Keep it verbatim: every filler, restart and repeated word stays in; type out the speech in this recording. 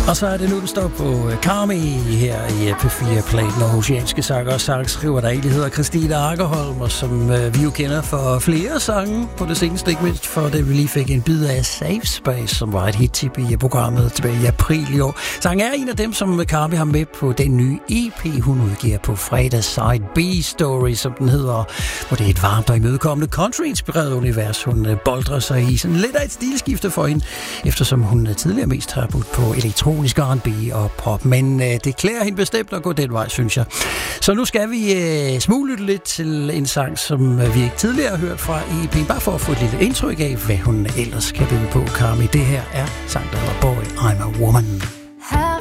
Og så er det nu, den står på Carmi her i P fire Play. Den oceanske sanger og sangskriver, der egentlig hedder Christine Agerholm, og som øh, vi jo kender for flere sange på det seneste, ikke mindst for det, vi lige fik en bid af Safe Space, som var et hit-tip i programmet tilbage i april i år. Sangen er en af dem, som Carmi har med på den nye E P, hun udgiver på fredag, Side B Story, som den hedder, hvor det er et varmt og imødekommende country-inspireret univers, hun øh, boldrer sig i. Sådan lidt af et stilskifte for hende, eftersom hun tidligere mest har budt på elektronisk R and B og pop, men øh, det klæder hende bestemt at gå den vej, synes jeg. Så nu skal vi øh, smuglytte lidt til en sang, som øh, vi ikke tidligere har hørt fra E P'en, bare for at få et lille indtryk af, hvad hun ellers kan byde på, Carmi. Det her er sang, der hedder Boy, I'm a Woman.